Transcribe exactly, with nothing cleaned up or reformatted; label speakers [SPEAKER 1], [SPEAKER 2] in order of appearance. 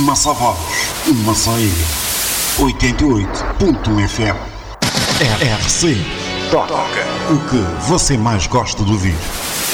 [SPEAKER 1] Massavados, Massaia, oitenta e oito ponto um F M. R R C toca o que você mais gosta de ouvir.